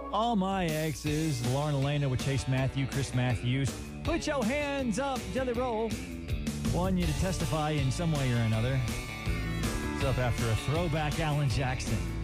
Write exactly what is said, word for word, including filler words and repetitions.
All my exes, Lauren Elena with Chase Matthew, Chris Matthews. Put your hands up, Jelly Roll. Want you to testify in some way or another. It's up after a throwback Alan Jackson.